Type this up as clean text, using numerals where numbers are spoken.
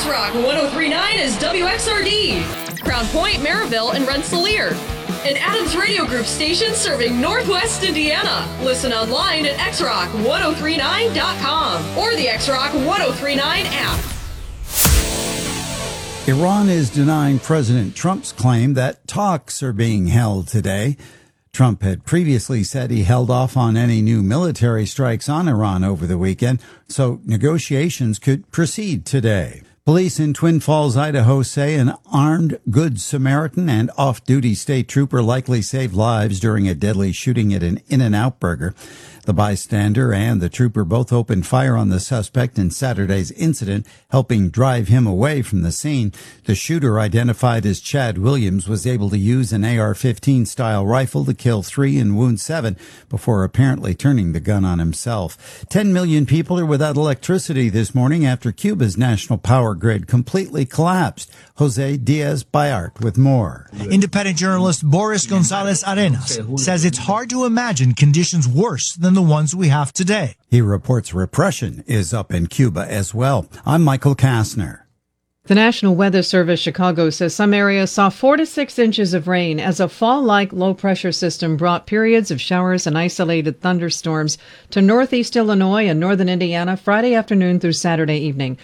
X-Rock 103.9 is WXRD, Crown Point, Maryville, and Rensselaer. An Adams Radio Group station serving Northwest Indiana. Listen online at xrock1039.com or the X-Rock 1039 app. Iran is denying President Trump's claim that talks are being held today. Trump had previously said he held off on any new military strikes on Iran over the weekend, so negotiations could proceed today. Police in Twin Falls, Idaho say an armed Good Samaritan and off-duty state trooper likely saved lives during a deadly shooting at an In-N-Out Burger. The bystander and the trooper both opened fire on the suspect in Saturday's incident, helping drive him away from the scene. The shooter, identified as Chad Williams, was able to use an AR-15 style rifle to kill 3 and wound 7 before apparently turning the gun on himself. 10 million people are without electricity this morning after Cuba's national power grid completely collapsed. Jose Diaz-Bayart with more. Independent journalist Boris Gonzalez Arenas says it's hard to imagine conditions worse than the ones we have today. He reports repression is up in Cuba as well. I'm Michael Kastner. The National Weather Service Chicago says some areas saw 4 to 6 inches of rain as a fall-like low-pressure system brought periods of showers and isolated thunderstorms to northeast Illinois and northern Indiana Friday afternoon through Saturday evening.